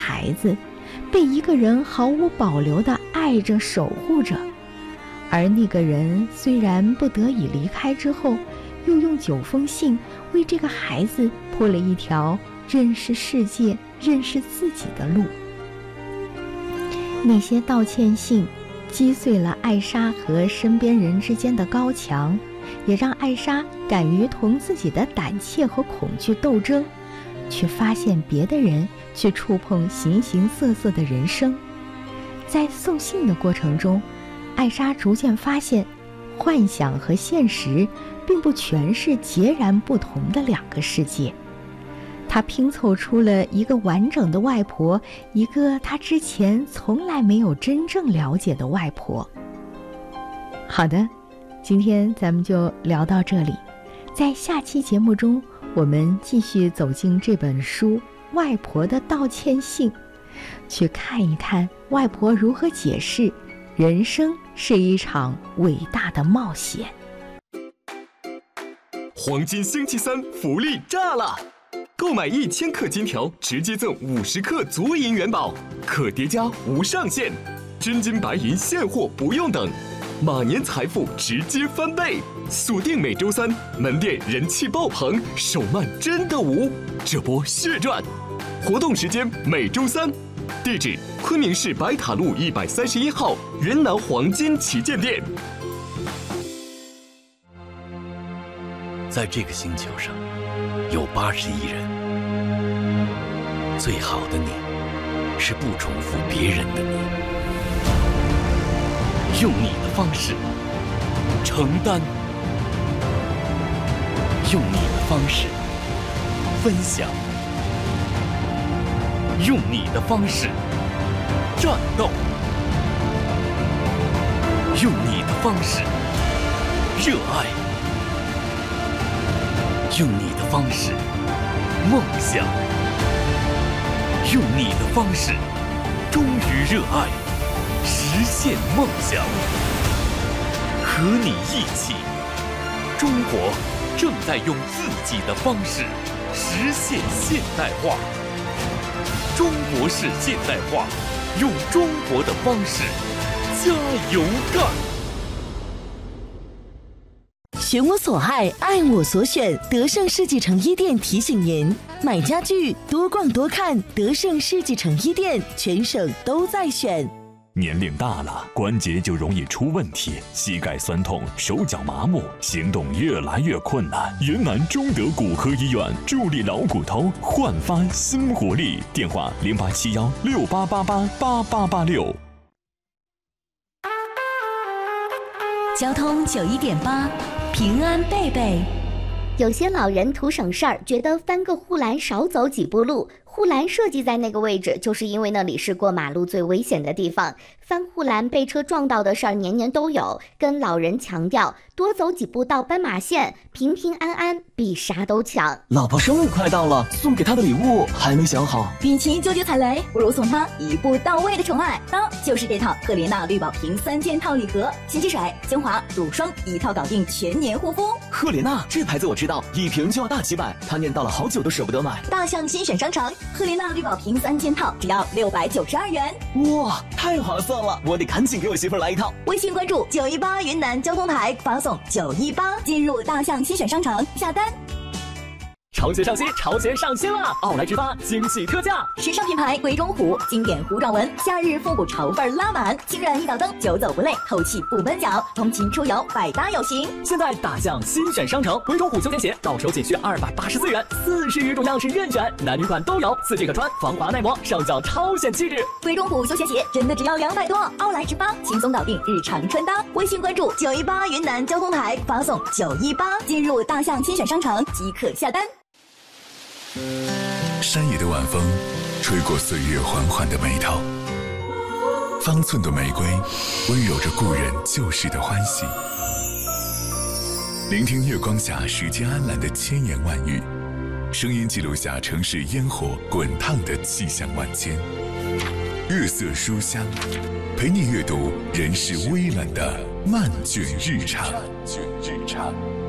孩子被一个人毫无保留地爱着守护着，而那个人虽然不得已离开之后，又用9封信为这个孩子铺了一条认识世界、认识自己的路。那些道歉信击碎了艾莎和身边人之间的高墙，也让艾莎敢于同自己的胆怯和恐惧斗争，去发现别的人，去触碰形形色色的人生。在送信的过程中，艾莎逐渐发现，幻想和现实并不全是截然不同的2个世界。她拼凑出了一个完整的外婆，一个她之前从来没有真正了解的外婆。好的，今天咱们就聊到这里，在下期节目中，我们继续走进这本书《外婆的道歉信》，去看一看外婆如何解释人生是一场伟大的冒险。 黄金星期三福利炸了！购买1000克金条，直接赠50克足银元宝，可叠加无上限，真金白银现货不用等，马年财富直接翻倍。锁定每周3，门店人气爆棚，手慢真的无，这波血赚！活动时间每周3，地址昆明市白塔路131号云南黄金旗舰店。 在这个星球上，有80亿人。最好的你，是不重复别人的你，用你的方式承担，用你的方式分享，用你的方式战斗，用你的方式热爱，用你的方式梦想，用你的方式忠于热爱，实现梦想。和你一起，中国正在用自己的方式实现现代化。中国式现代化，用中国的方式加油干！ 选我所爱，爱我所选。德胜世纪城一店提醒您：买家具多逛多看，德胜世纪城一店全省都在选。 年龄大了，关节就容易出问题，膝盖酸痛，手脚麻木，行动越来越困难。云南中德骨科医院助力老骨头，焕发新活力。电话087168888886。 交通91.8，平安贝贝。 有些老人图省事儿，觉得翻个护栏少走几步路。护栏设计在那个位置，就是因为那里是过马路最危险的地方。翻护栏被车撞到的事儿年年都有，跟老人强调多走几步到斑马线，平平安安比啥都强。 老婆生日快到了，送给她的礼物还没想好。 与其纠结踩雷，不如送她一步到位的宠爱。当就是这套赫莲娜绿宝瓶3件套礼盒，洗洗水、精华、乳霜一套搞定全年护肤。 赫莲娜这牌子我知道，一瓶就要大几百，她念叨了好久都舍不得买。 大象新选商城赫莲娜绿宝瓶3件套只要692元。 哇，太划算了，我得赶紧给我媳妇来一套。 微信关注918云南交通台，发送918进入大象新选商城下单。 潮鞋上新，潮鞋上新了！奥莱直发惊喜特价， 时尚品牌鬼冢虎经典糊状纹，夏日复古潮范拉满，清软一脚蹬，久走不累，透气不闷脚，通勤出游百搭有型。 现在大象新选商城，鬼冢虎休闲鞋到手仅需284元，40余种样式任选，男女款都有，4件可穿，防滑耐磨，上脚超显气质。 鬼冢虎休闲鞋真的只要200多，奥莱直发轻松搞定日常穿搭。微信关注918云南交通台，发送918进入大象新选商城即可下单。 山野的晚风吹过岁月缓缓的眉头，方寸的玫瑰温柔着故人旧时的欢喜。聆听月光下时间安澜的千言万语，声音记录下城市烟火滚烫的气象万千。月色书香，陪你阅读人世微澜的漫卷日常。